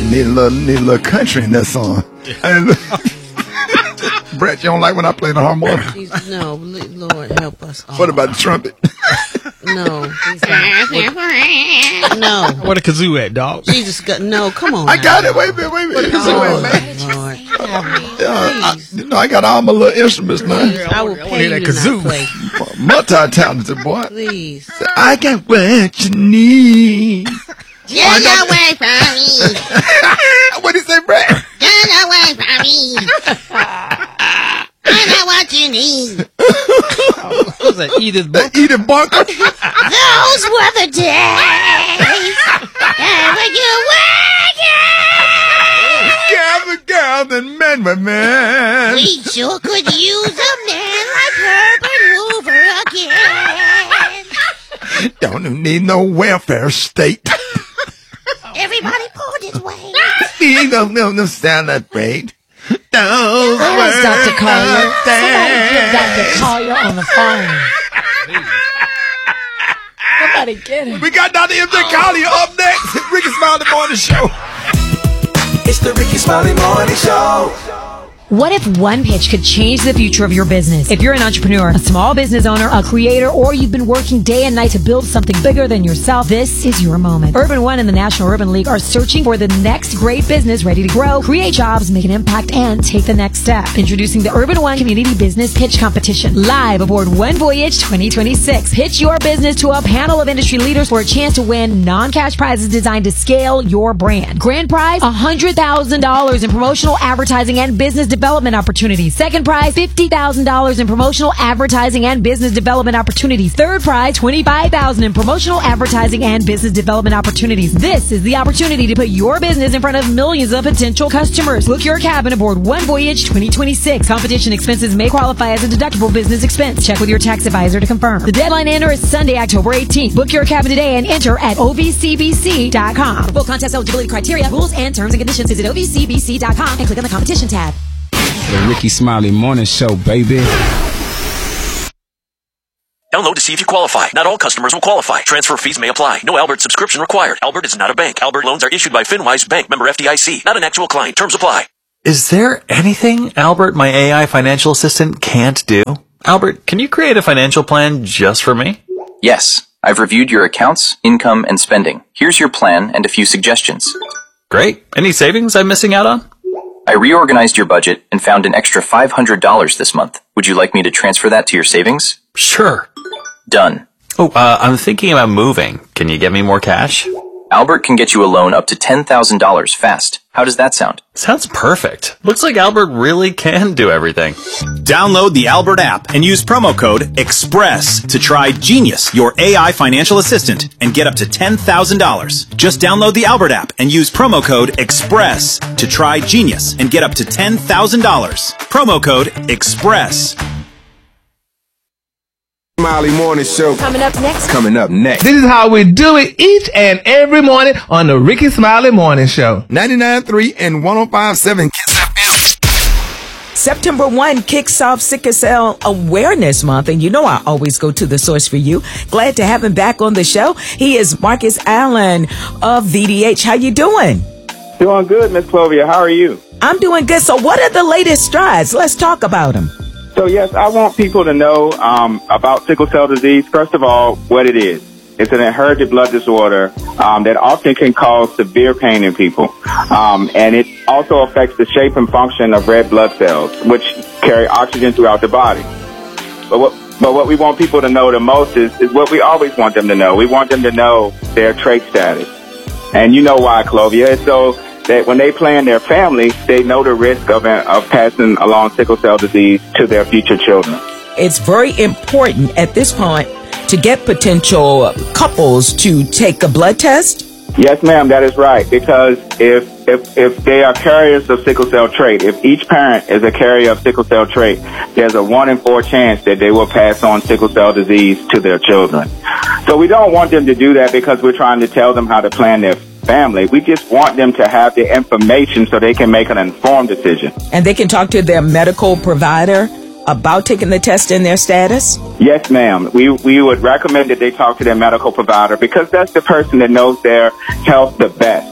Need a little country in that song. And Brett, you don't like when I play the harmonica? No, Lord help us all. What about the trumpet? No. No. Where the kazoo at, dog? Jesus, no, come on. I got it. Wait a minute. Lord. I got all my little instruments now. I will pay you that to kazoo. not play. Multi-talented boy. Please. I got what you need. Get away from me. What did he say, Brett? Get away from me. I know what you need. What was that? Edith Bunker? Edith Bunker. Those were the days. When you were Girl, the men were men. we sure could use a man like Herbert Hoover again. Don't need no welfare state. Everybody pulled his weight. No celebrate. Where's Dr. Collier? Somebody get Dr. Collier on the phone. Somebody get him. We got Dr. MJ Collier up next. Ricky Smiley Morning Show. It's the Ricky Smiley Morning Show. What if one pitch could change the future of your business? If you're an entrepreneur, a small business owner, a creator, or you've been working day and night to build something bigger than yourself, this is your moment. Urban One and the National Urban League are searching for the next great business ready to grow, create jobs, make an impact, and take the next step. Introducing the Urban One Community Business Pitch Competition, live aboard One Voyage 2026. Pitch your business to a panel of industry leaders for a chance to win non-cash prizes designed to scale your brand. Grand prize, $100,000 in promotional advertising and business development opportunities. Second prize, $50,000 in promotional advertising and business development opportunities. Third prize, $25,000 in promotional advertising and business development opportunities. This is the opportunity to put your business in front of millions of potential customers. Book your cabin aboard One Voyage 2026. Competition expenses may qualify as a deductible business expense. Check with your tax advisor to confirm. The deadline to enter is Sunday, October 18th. Book your cabin today and enter at ovcbc.com. Full contest eligibility criteria, rules, and terms and conditions. Visit ovcbc.com and click on the competition tab. The Ricky Smiley Morning Show, baby. Download to see if you qualify. Not all customers will qualify. Transfer fees may apply. No Albert subscription required. Albert is not a bank. Albert loans are issued by FinWise Bank, member FDIC. Not an actual client. Terms apply. Is there anything Albert, my AI financial assistant, can't do? Albert, can you create a financial plan just for me? Yes. I've reviewed your accounts, income, and spending. Here's your plan and a few suggestions. Great. Any savings I'm missing out on? I reorganized your budget and found an extra $500 this month. Would you like me to transfer that to your savings? Sure. Done. Oh, I'm thinking about moving. Can you get me more cash? Albert can get you a loan up to $10,000 fast. How does that sound? Sounds perfect. Looks like Albert really can do everything. Download the Albert app and use promo code EXPRESS to try Genius, your AI financial assistant, and get up to $10,000. Just download the Albert app and use promo code EXPRESS to try Genius and get up to $10,000. Promo code EXPRESS. Smiley Morning Show. Coming up next. This is how we do it each and every morning on the Ricky Smiley Morning Show. 99.3 and 105.7 Kiss FM. September 1 kicks off Sickle Cell Awareness Month, and you know I always go to the source for you. Glad to have him back on the show. He is Marcus Allen of VDH. How you doing? Doing good, Miss Clovia. How are you? I'm doing good. So what are the latest strides? Let's talk about them. So, yes, I want people to know about sickle cell disease. First of all, what it is. It's an inherited blood disorder that often can cause severe pain in people. And it also affects the shape and function of red blood cells, which carry oxygen throughout the body. But what we want people to know the most is what we always want them to know. We want them to know their trait status. And you know why, Clovia. It's so that when they plan their family, they know the risk of passing along sickle cell disease to their future children. It's very important at this point to get potential couples to take a blood test. Yes, ma'am, that is right. Because if they are carriers of sickle cell trait, if each parent is a carrier of sickle cell trait, there's a 1 in 4 chance that they will pass on sickle cell disease to their children. So we don't want them to do that because we're trying to tell them how to plan their family. We just want them to have the information so they can make an informed decision. And they can talk to their medical provider about taking the test and their status? Yes, ma'am. We would recommend that they talk to their medical provider because that's the person that knows their health the best.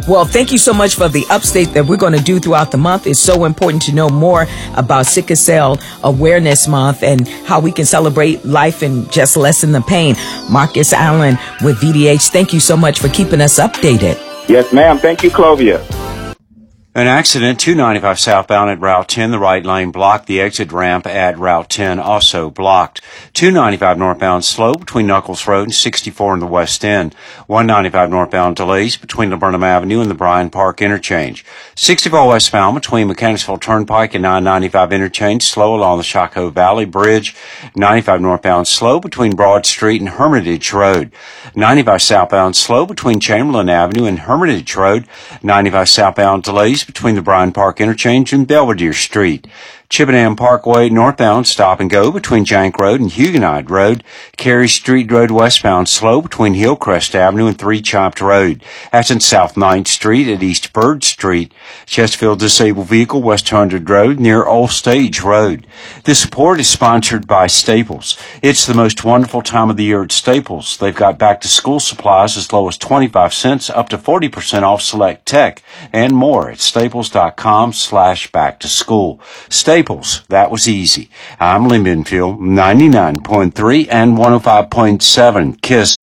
Well, thank you so much for the update that we're going to do throughout the month. It's so important to know more about Sickle Cell Awareness Month and how we can celebrate life and just lessen the pain. Marcus Allen with VDH, thank you so much for keeping us updated. Yes, ma'am. Thank you, Clovia. An accident, 295 southbound at Route 10, the right lane blocked. The exit ramp at Route 10 also blocked. 295 northbound slow between Knuckles Road and 64 in the west end. 195 northbound delays between Laburnum Avenue and the Bryan Park interchange. 64 westbound between Mechanicsville Turnpike and 995 interchange, slow along the Shockoe Valley Bridge. 95 northbound slow between Broad Street and Hermitage Road. 95 southbound slow between Chamberlain Avenue and Hermitage Road. 95 southbound delays between the Bryan Park interchange and Belvedere Street. Chippenham Parkway northbound stop and go between Jank Road and Huguenot Road. Carey Street Road westbound slow between Hillcrest Avenue and 3 Chopped Road. That's in South 9th Street at East Bird Street. Chesterfield Disabled Vehicle West 100 Road near Old Stage Road. This report is sponsored by Staples. It's the most wonderful time of the year at Staples. They've got back to school supplies as low as 25 cents up to 40% off select tech and more at staples.com/back to school. Staples, that was easy. I'm Lee Minfield, 99.3 and 105.7 KISS.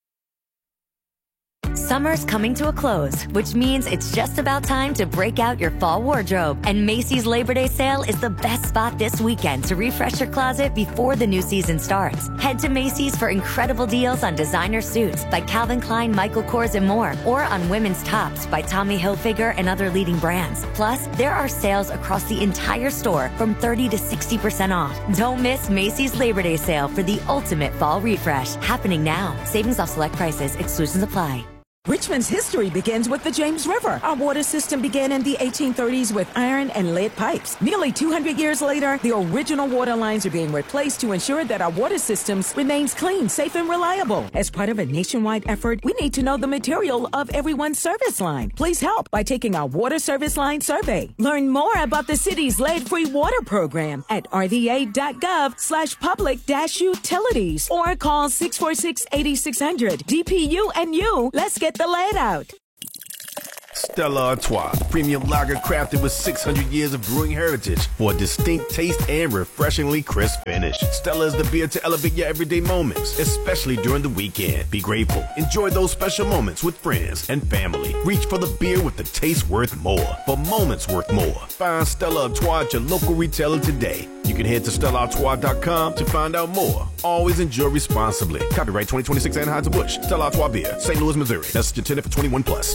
Summer's coming to a close, which means it's just about time to break out your fall wardrobe. And Macy's Labor Day sale is the best spot this weekend to refresh your closet before the new season starts. Head to Macy's for incredible deals on designer suits by Calvin Klein, Michael Kors, and more, or on women's tops by Tommy Hilfiger and other leading brands. Plus, there are sales across the entire store from 30 to 60% off. Don't miss Macy's Labor Day sale for the ultimate fall refresh. Happening now. Savings off select prices. Exclusions apply. Richmond's history begins with the James River. Our water system began in the 1830s with iron and lead pipes. Nearly 200 years later, the original water lines are being replaced to ensure that our water systems remains clean, safe, and reliable. As part of a nationwide effort, we need to know the material of everyone's service line. Please help by taking our water service line survey. Learn more about the city's lead-free water program at rva.gov/public-utilities or call 646-8600. DPU and you, let's get the lead out. Stella Artois, premium lager crafted with 600 years of brewing heritage for a distinct taste and refreshingly crisp finish. Stella is the beer to elevate your everyday moments, especially during the weekend. Be grateful. Enjoy those special moments with friends and family. Reach for the beer with the taste worth more, for moments worth more. Find Stella Artois at your local retailer today. You can head to StellaArtois.com to find out more. Always enjoy responsibly. Copyright 2026 Anheuser-Busch. Stella Artois Beer, St. Louis, Missouri. Message intended for 21+.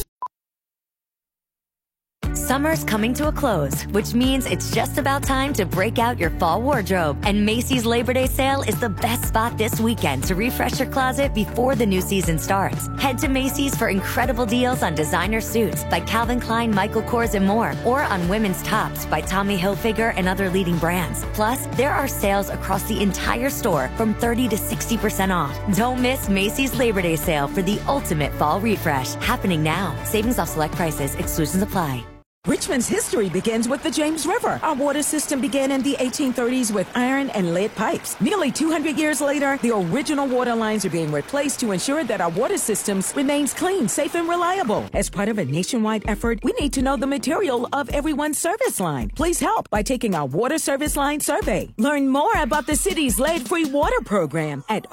Summer's coming to a close, which means it's just about time to break out your fall wardrobe. And Macy's Labor Day sale is the best spot this weekend to refresh your closet before the new season starts. Head to Macy's for incredible deals on designer suits by Calvin Klein, Michael Kors, and more, or on women's tops by Tommy Hilfiger and other leading brands. Plus, there are sales across the entire store from 30 to 60% off. Don't miss Macy's Labor Day sale for the ultimate fall refresh. Happening now. Savings off select prices. Exclusions apply. Richmond's history begins with the James River. Our water system began in the 1830s with iron and lead pipes. Nearly 200 years later, the original water lines are being replaced to ensure that our water systems remains clean, safe, and reliable. As part of a nationwide effort, we need to know the material of everyone's service line. Please help by taking our water service line survey. Learn more about the city's lead-free water program at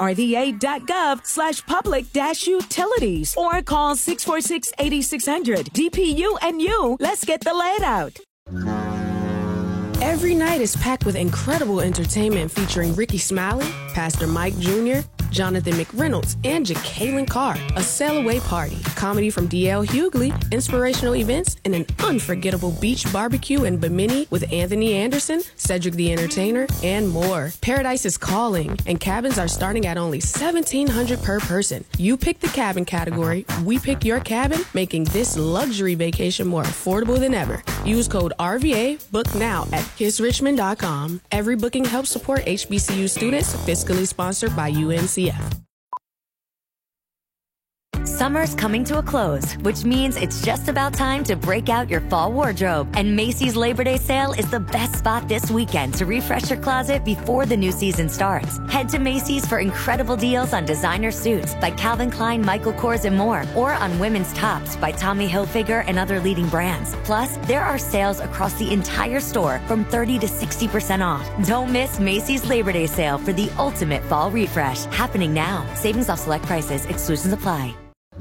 rva.gov/public-utilities or call 646-8600. DPU and you, let's get the lead out. Every night is packed with incredible entertainment featuring Ricky Smiley, Pastor Mike Jr., Jonathan McReynolds, and Jacqueline Carr. A sail-away party, comedy from D.L. Hughley, inspirational events, and an unforgettable beach barbecue in Bimini with Anthony Anderson, Cedric the Entertainer, and more. Paradise is calling, and cabins are starting at only $1,700 per person. You pick the cabin category, we pick your cabin, making this luxury vacation more affordable than ever. Use code RVA, book now at kissrichmond.com. Every booking helps support HBCU students, fiscally sponsored by UNCF. Summer's coming to a close, which means it's just about time to break out your fall wardrobe. And Macy's Labor Day sale is the best spot this weekend to refresh your closet before the new season starts. Head to Macy's for incredible deals on designer suits by Calvin Klein, Michael Kors, and more, or on women's tops by Tommy Hilfiger and other leading brands. Plus, there are sales across the entire store from 30 to 60% off. Don't miss Macy's Labor Day sale for the ultimate fall refresh. Happening now. Savings off select prices. Exclusions apply.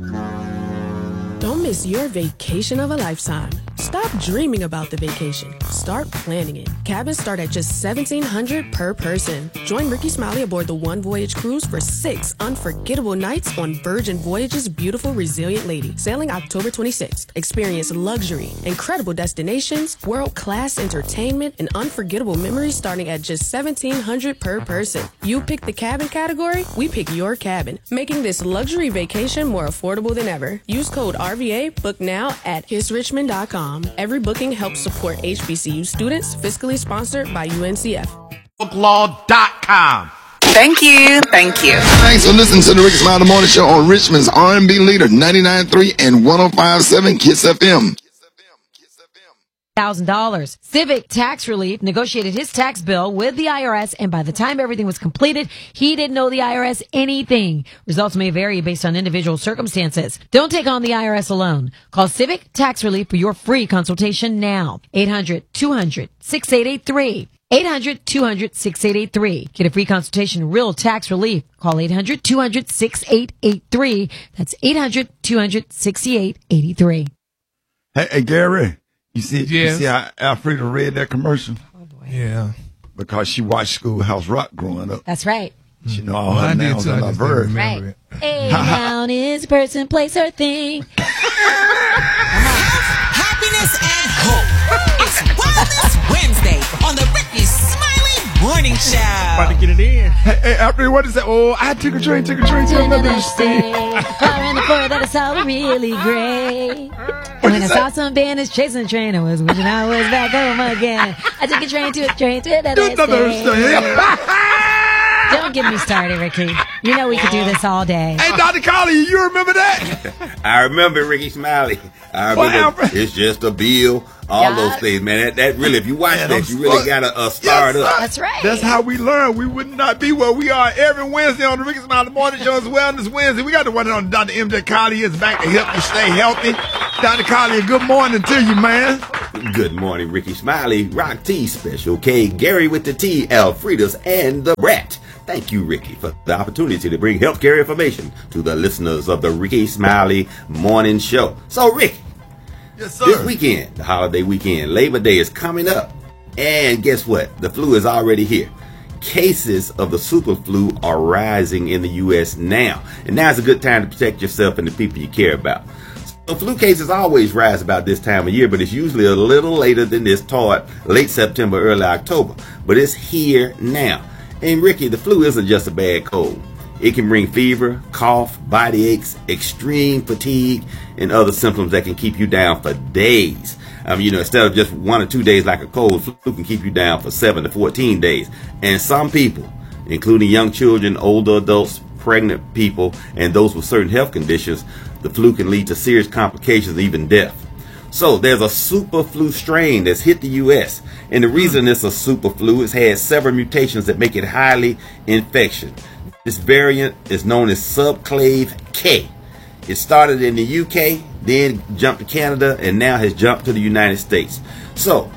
Don't miss your vacation of a lifetime. Stop dreaming about the vacation. Start planning it. Cabins start at just $1,700 per person. Join Ricky Smiley aboard the One Voyage cruise for 6 unforgettable nights on Virgin Voyage's beautiful Resilient Lady, sailing October 26th. Experience luxury, incredible destinations, world-class entertainment, and unforgettable memories starting at just $1,700 per person. You pick the cabin category, we pick your cabin, making this luxury vacation more affordable than ever. Use code RVA, book now at kissrichmond.com. Every booking helps support HBCU students, fiscally sponsored by UNCF. Booklaw.com. Thank you. Thank you. Thanks for listening to the Ricky Smiley Morning Show on Richmond's R&B leader, 99.3 and 105.7 Kiss FM. $1,000. Civic Tax Relief negotiated his tax bill with the IRS, and by the time everything was completed, he didn't know the IRS anything. Results may vary based on individual circumstances. Don't take on the IRS alone. Call Civic Tax Relief for your free consultation now. 800-200-6883. 800-200-6883. Get a free consultation, real tax relief. Call 800-200-6883. That's 800-200-6883. Hey, Gary. You see how Alfreda read that commercial? Oh, boy. Yeah. Because she watched Schoolhouse Rock growing up. That's right. She know all her nouns and her verbs. Right. A noun is person, place, or thing. Happiness and hope. It's Wellness Wednesday on the Ricky Smiley Morning Show. About to get it in. Hey, Alfreda, what is that? Oh, I took a train to another state. Far in the floor that I saw really great. And when I saw some bandits chasing a train, I was wishing I was back home again. I took a train to another state. Don't get me started, Ricky. You know we could do this all day. Hey, Dr. Collie, you remember that? I remember Ricky Smiley. I remember it's just a bill. All those things, man. That really, if you watch that, you really got to start up. That's right. That's how we learn. We would not be where we are every Wednesday on the Ricky Smiley Morning Show. It's Wellness Wednesday. We got to run it on Dr. MJ Collie is back to help you stay healthy. Dr. Collie, good morning to you, man. Good morning, Ricky Smiley, Rock T, Special K, Gary with the T, Alfreda's, and the Brat. Thank you, Ricky, for the opportunity to bring healthcare information to the listeners of the Ricky Smiley Morning Show. So, Ricky, yes, sir. This weekend, the holiday weekend, Labor Day is coming up. And guess what? The flu is already here. Cases of the super flu are rising in the U.S. now. And now is a good time to protect yourself and the people you care about. So flu cases always rise about this time of year, but it's usually a little later than this, toward late September, early October. But it's here now. And Ricky, the flu isn't just a bad cold. It can bring fever, cough, body aches, extreme fatigue, and other symptoms that can keep you down for days. Instead of just 1 or 2 days like a cold, flu can keep you down for 7 to 14 days. And some people, including young children, older adults, pregnant people, and those with certain health conditions, the flu can lead to serious complications, even death. So there's a super flu strain that's hit the U.S. And the reason it's a super flu is it has several mutations that make it highly infectious. This variant is known as subclave K. It started in the UK, then jumped to Canada, and now has jumped to the United States. So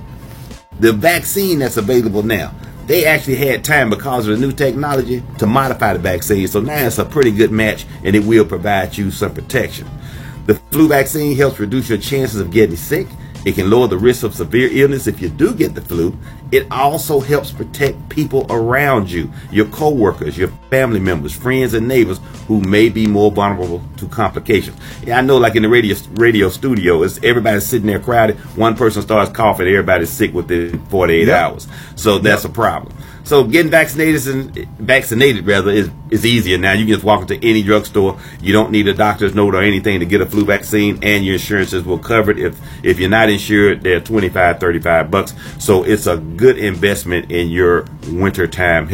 the vaccine that's available now, they actually had time because of the new technology to modify the vaccine. So now it's a pretty good match, and it will provide you some protection. The flu vaccine helps reduce your chances of getting sick. It can lower the risk of severe illness if you do get the flu. It also helps protect people around you, your co-workers, your family members, friends, and neighbors who may be more vulnerable to complications. Yeah, I know, like in the radio studio, it's everybody's sitting there crowded. One person starts coughing, everybody's sick within 48 hours. So that's a problem. So getting vaccinated is easier now. You can just walk into any drugstore. You don't need a doctor's note or anything to get a flu vaccine, and your insurances will cover it. If you're not insured, they're $25, $35. So it's a good investment in your wintertime health.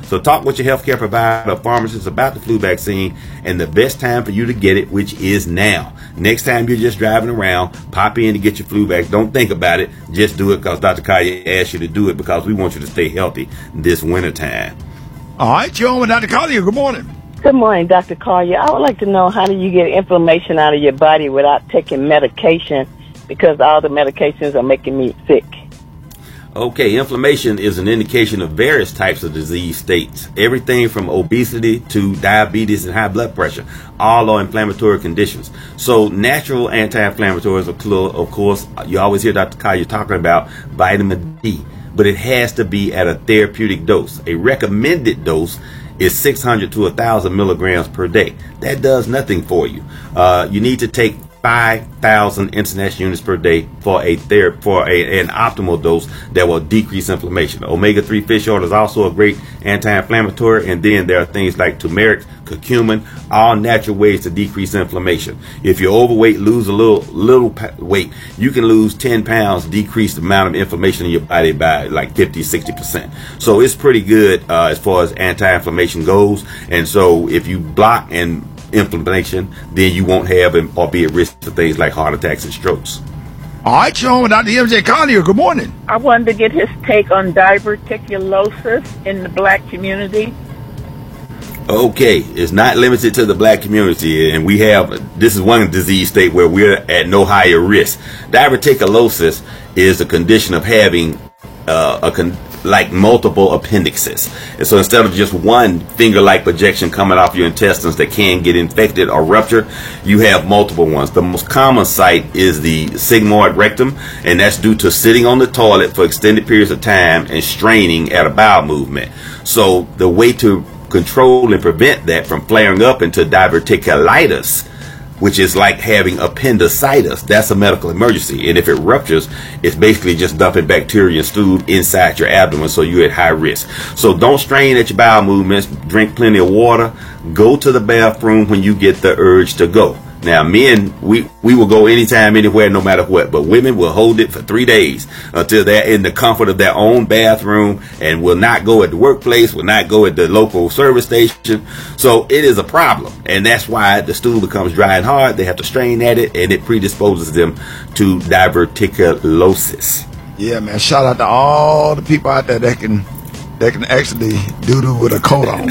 So talk with your healthcare provider or pharmacist about the flu vaccine and the best time for you to get it, which is now. Next time you're just driving around, pop in to get your flu vaccine. Don't think about it. Just do it because Dr. Collier asked you to do it because we want you to stay healthy this winter time. All right, you're on with Dr. Collier. Good morning. Good morning, Dr. Collier. I would like to know, how do you get inflammation out of your body without taking medication, because all the medications are making me sick? Okay, inflammation is an indication of various types of disease states. Everything from obesity to diabetes and high blood pressure, all are inflammatory conditions. So natural anti-inflammatories, of course, you always hear Dr. Collier talking about vitamin D, but it has to be at a therapeutic dose. A recommended dose is 600 to 1,000 milligrams per day. That does nothing for you. You need to take 5,000 international units per day for an optimal dose that will decrease inflammation. Omega-3 fish oil is also a great anti-inflammatory, and then there are things like turmeric, curcumin, all natural ways to decrease inflammation. If you're overweight, lose a little weight. You can lose 10 pounds, decrease the amount of inflammation in your body by like 50-60%. So it's pretty good as far as anti-inflammation goes. And so if you block inflammation, then you won't have or be at risk for things like heart attacks and strokes. All right, you're on with Dr. MJ Collier. Good morning. I wanted to get his take on diverticulosis in the black community. Okay, it's not limited to the black community, and this is one disease state where we're at no higher risk. Diverticulosis is a condition of having like multiple appendixes. And so instead of just one finger-like projection coming off your intestines that can get infected or rupture, you have multiple ones. The most common site is the sigmoid rectum, and that's due to sitting on the toilet for extended periods of time and straining at a bowel movement. So the way to control and prevent that from flaring up into diverticulitis, which is like having appendicitis, that's a medical emergency. And if it ruptures, it's basically just dumping bacteria and stool inside your abdomen, so you're at high risk. So don't strain at your bowel movements. Drink plenty of water. Go to the bathroom when you get the urge to go. Now, men, we will go anytime, anywhere, no matter what. But women will hold it for 3 days until they're in the comfort of their own bathroom and will not go at the workplace, will not go at the local service station. So it is a problem. And that's why the stool becomes dry and hard. They have to strain at it, and it predisposes them to diverticulosis. Yeah, man. Shout out to all the people out there that can actually doo-doo with a coat on.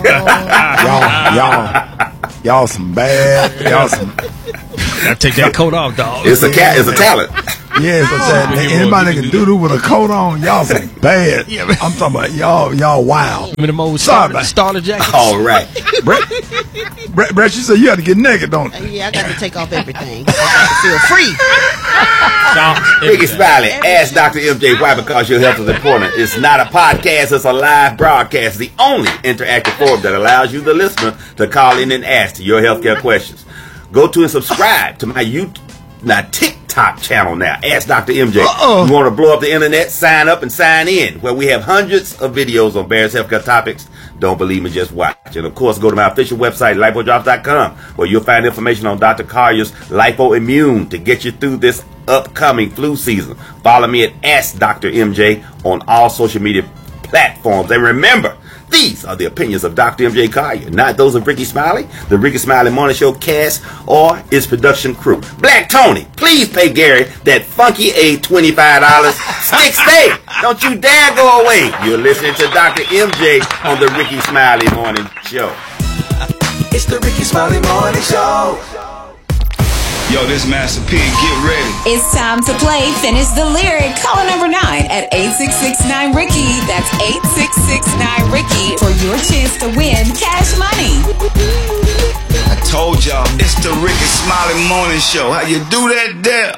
Y'all some bad. Y'all some. Gotta take that coat off, dog. It's a talent. Yeah, so anybody that can doo-doo with a coat on, y'all some bad. I'm talking about y'all wild. Starter jackets. All right. Brett, you said you had to get naked, don't you? Yeah, I got to take off everything. I got to feel free. Ricky Smiley, ask Dr. MJ why, because your health is important. It's not a podcast, it's a live broadcast. The only interactive forum that allows you, the listener, to call in and ask your healthcare questions. Go to and subscribe to my TikTok channel now. Ask Dr. MJ. You want to blow up the internet? Sign up and sign in, where we have hundreds of videos on various healthcare topics. Don't believe me, just watch. And of course, go to my official website, LipoDrops.com, where you'll find information on Dr. Collier's LipoImmune to get you through this upcoming flu season. Follow me at Ask Dr. MJ on all social media platforms. And remember, these are the opinions of Dr. MJ Collier, not those of Ricky Smiley, the Ricky Smiley Morning Show cast, or its production crew. Black Tony, please pay Gary that funky $25. Stick stay. Don't you dare go away. You're listening to Dr. MJ on the Ricky Smiley Morning Show. It's the Ricky Smiley Morning Show. Yo, this Master P, get ready. It's time to play Finish the Lyric. Caller number 9 at 866-9-RICKY. That's 866-9-RICKY for your chance to win cash money. I told y'all, it's the Ricky Smiley Morning Show. How you do that there?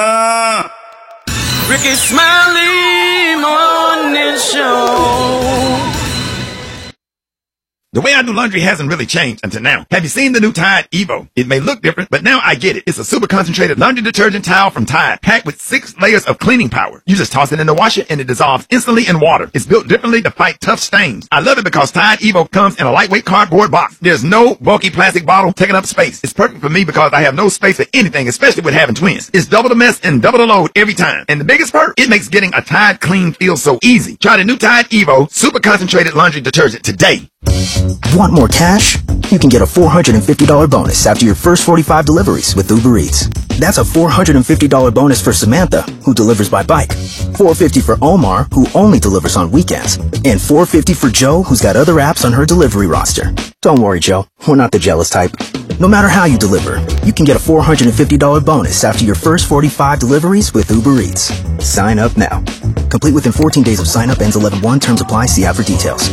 Ricky Smiley Morning Show. The way I do laundry hasn't really changed until now. Have you seen the new Tide Evo? It may look different, but now I get it. It's a super concentrated laundry detergent towel from Tide, packed with 6 layers of cleaning power. You just toss it in the washer and it dissolves instantly in water. It's built differently to fight tough stains. I love it because Tide Evo comes in a lightweight cardboard box. There's no bulky plastic bottle taking up space. It's perfect for me because I have no space for anything, especially with having twins. It's double the mess and double the load every time. And the biggest part, it makes getting a Tide clean feel so easy. Try the new Tide Evo super concentrated laundry detergent today. Want more cash? You can get a $450 bonus after your first 45 deliveries with Uber Eats. That's a $450 bonus for Samantha, who delivers by bike, $450 for Omar, who only delivers on weekends, and $450 for Joe, who's got other apps on her delivery roster. Don't worry, Joe. We're not the jealous type. No matter how you deliver, you can get a $450 bonus after your first 45 deliveries with Uber Eats. Sign up now. Complete within 14 days of sign up. Ends 11/1. Terms apply. See app for details.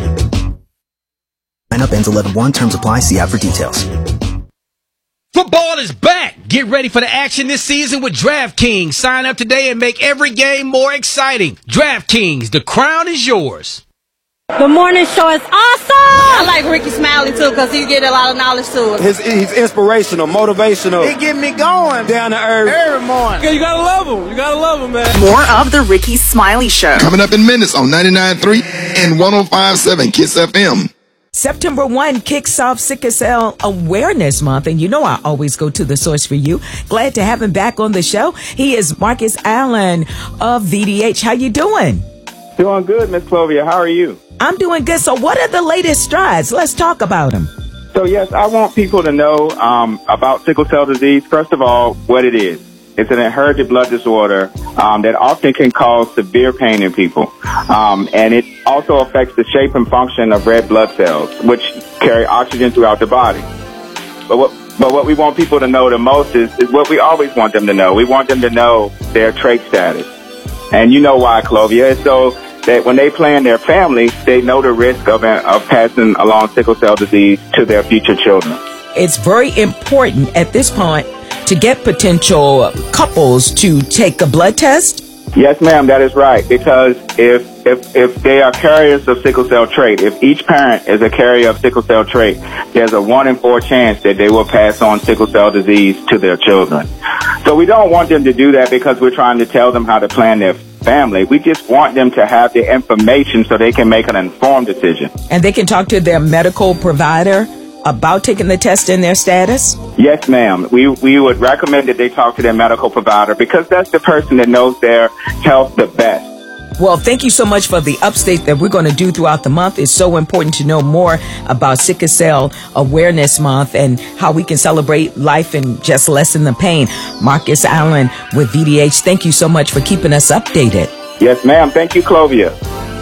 Sign up ends 11/1. Terms apply. See app for details. Football is back. Get ready for the action this season with DraftKings. Sign up today and make every game more exciting. DraftKings, the crown is yours. The morning show is awesome. I like Ricky Smiley too because he get a lot of knowledge to us. He's inspirational, motivational. He get me going down to earth every morning. You gotta love him. You gotta love him, man. More of the Ricky Smiley Show coming up in minutes on 99.3 and 105.7 Kiss FM. September 1 kicks off Sickle Cell Awareness Month, and you know I always go to the source for you. Glad to have him back on the show. He is Marcus Allen of VDH. How you doing? Doing good, Miss Clovia. How are you? I'm doing good. So what are the latest strides? Let's talk about them. So, yes, I want people to know about sickle cell disease. First of all, what it is. It's an inherited blood disorder that often can cause severe pain in people. And it also affects the shape and function of red blood cells, which carry oxygen throughout the body. But what we want people to know the most is what we always want them to know. We want them to know their trait status. And you know why, Clovia. It's so that when they plan their family, they know the risk of passing along sickle cell disease to their future children. It's very important at this point to get potential couples to take a blood test? Yes, ma'am, that is right. Because if they are carriers of sickle cell trait, if each parent is a carrier of sickle cell trait, there's a 1 in 4 chance that they will pass on sickle cell disease to their children. So we don't want them to do that because we're trying to tell them how to plan their family. We just want them to have the information so they can make an informed decision. And they can talk to their medical provider about taking the test and their status? Yes, ma'am. We would recommend that they talk to their medical provider because that's the person that knows their health the best. Well, thank you so much for the update that we're going to do throughout the month. It's so important to know more about Sickle Cell Awareness Month and how we can celebrate life and just lessen the pain. Marcus Allen with VDH, thank you so much for keeping us updated. Yes, ma'am. Thank you, Clovia.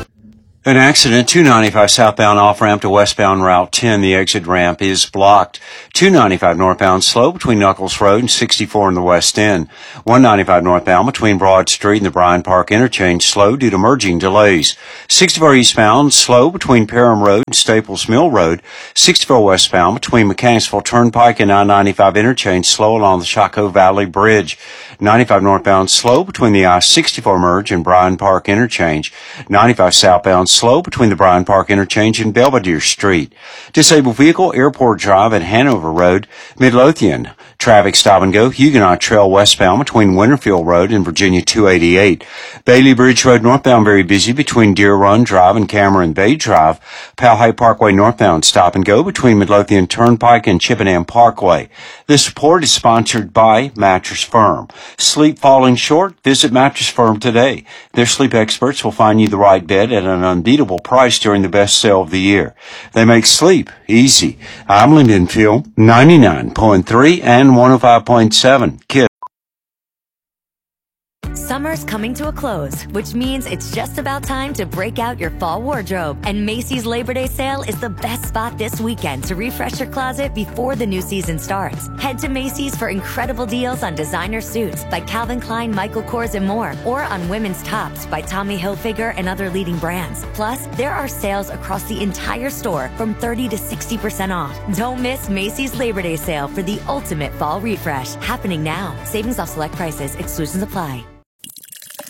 An accident, 295 southbound off-ramp to westbound Route 10. The exit ramp is blocked. 295 northbound slow between Knuckles Road and 64 in the west end. 195 northbound between Broad Street and the Bryan Park interchange slow due to merging delays. 64 eastbound slow between Parham Road and Staples Mill Road. 64 westbound between Mechanicsville Turnpike and I-95 interchange slow along the Chaco Valley Bridge. 95 northbound slow between the I-64 merge and Bryan Park interchange. 95 southbound slow between the Bryan Park interchange and Belvedere Street. Disabled vehicle, Airport Drive at Hanover Road, Midlothian. Traffic stop and go, Huguenot Trail westbound between Winterfield Road and Virginia 288. Bailey Bridge Road northbound very busy between Deer Run Drive and Cameron Bay Drive. Powhatan Parkway northbound stop and go between Midlothian Turnpike and Chippenham Parkway. This report is sponsored by Mattress Firm. Sleep falling short? Visit Mattress Firm today. Their sleep experts will find you the right bed at an unbeatable price during the best sale of the year. They make sleep easy. I'm Lyndon Field, 99.3 and 105.7. Kids. Summer's coming to a close, which means it's just about time to break out your fall wardrobe. And Macy's Labor Day sale is the best spot this weekend to refresh your closet before the new season starts. Head to Macy's for incredible deals on designer suits by Calvin Klein, Michael Kors, and more, or on women's tops by Tommy Hilfiger and other leading brands. Plus, there are sales across the entire store from 30 to 60% off. Don't miss Macy's Labor Day sale for the ultimate fall refresh, happening now. Savings off select prices, exclusions apply.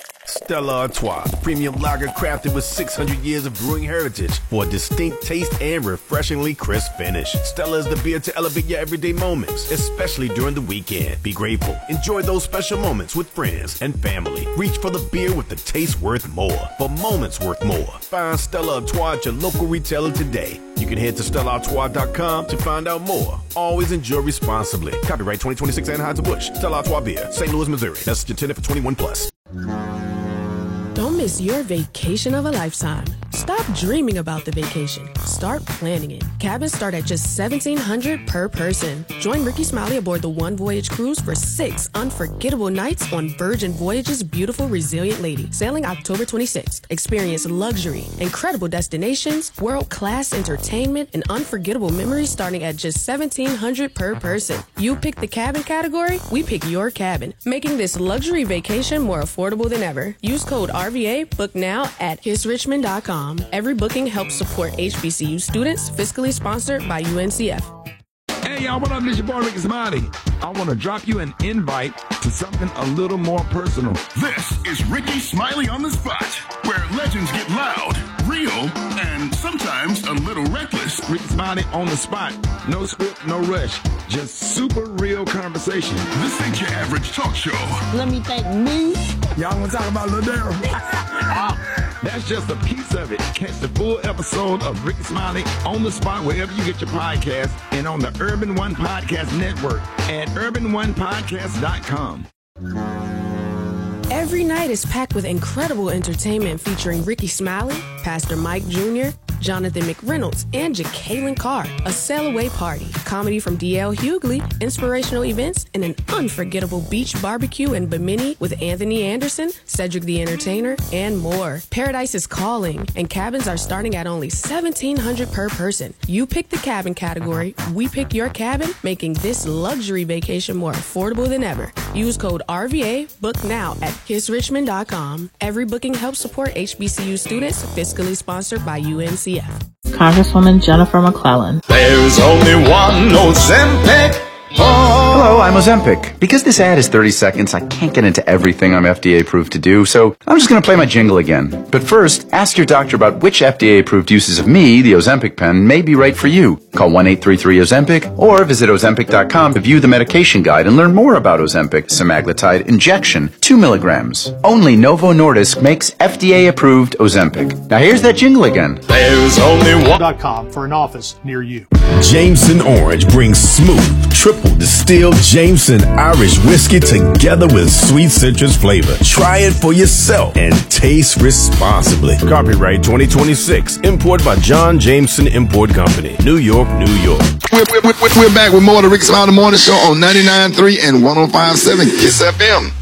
Stella Artois, premium lager crafted with 600 years of brewing heritage for a distinct taste and refreshingly crisp finish. Stella is the beer to elevate your everyday moments, especially during the weekend. Be grateful. Enjoy those special moments with friends and family. Reach for the beer with the taste worth more, for moments worth more. Find Stella Artois at your local retailer today. You can head to StellaArtois.com to find out more. Always enjoy responsibly. Copyright 2026 Anheuser-Busch. Stella Artois Beer, St. Louis, Missouri. That's intended for 21 plus. Don't miss your vacation of a lifetime. Stop dreaming about the vacation. Start planning it. Cabins start at just $1,700 per person. Join Ricky Smiley aboard the One Voyage cruise for 6 unforgettable nights on Virgin Voyage's beautiful Resilient Lady, sailing October 26th. Experience luxury, incredible destinations, world-class entertainment, and unforgettable memories starting at just $1,700 per person. You pick the cabin category, we pick your cabin, making this luxury vacation more affordable than ever. Use code RVA, book now at kissrichmond.com. Every booking helps support HBCU students, fiscally sponsored by UNCF. Hey y'all, what up? This your boy Ricky Smiley. I want to drop you an invite to something a little more personal. This is Ricky Smiley on the Spot, where legends get loud, real, and sometimes a little reckless. Ricky Smiley on the Spot. No script, no rush. Just super real conversation. This ain't your average talk show. Let me thank me. Y'all want to talk about Lil Daryl? That's just a piece of it. Catch the full episode of Ricky Smiley on the Spot wherever you get your podcast and on the Urban One Podcast Network at urbanonepodcast.com. Every night is packed with incredible entertainment featuring Ricky Smiley, Pastor Mike Jr., Jonathan McReynolds, and Jacqueline Carr. A sail-away party, comedy from D.L. Hughley, inspirational events, and an unforgettable beach barbecue in Bimini with Anthony Anderson, Cedric the Entertainer, and more. Paradise is calling, and cabins are starting at only $1,700 per person. You pick the cabin category, we pick your cabin, making this luxury vacation more affordable than ever. Use code RVA, book now at kissrichmond.com. Every booking helps support HBCU students, fiscally sponsored by UNCF. Congresswoman Jennifer McClellan. There's only one Ozempic. Hello, I'm Ozempic. Because this ad is 30 seconds, I can't get into everything I'm FDA approved to do, so I'm just going to play my jingle again. But first, ask your doctor about which FDA approved uses of me, the Ozempic pen, may be right for you. Call 1-833-OZEMPIC or visit Ozempic.com to view the medication guide and learn more about Ozempic semaglutide injection, 2 milligrams. Only Novo Nordisk makes FDA approved Ozempic. Now here's that jingle again. There's only one.com for an office near you. Jameson Orange brings smooth, triple distilled Jameson Irish whiskey together with sweet citrus flavor. Try it for yourself and taste responsibly. Copyright 2026. Imported by John Jameson Import Company. New York, New York. We're back with more of the Ricky Smiley Morning Show on 99.3 and 105.7 Kiss FM.